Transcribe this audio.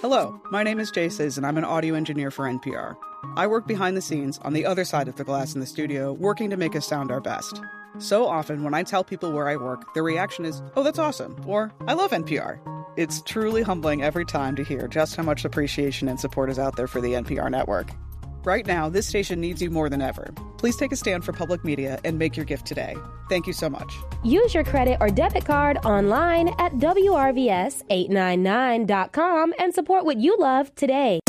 Hello, my name is Jay Sizz, and I'm an audio engineer for NPR. I work behind the scenes on the other side of the glass in the studio, working to make us sound our best. So often, when I tell people where I work, their reaction is, "Oh, that's awesome," or "I love NPR." It's truly humbling every time to hear just how much appreciation and support is out there for the NPR network. Right now, this station needs you more than ever. Please take a stand for public media and make your gift today. Thank you so much. Use your credit or debit card online at WRVS899.com and support what you love today.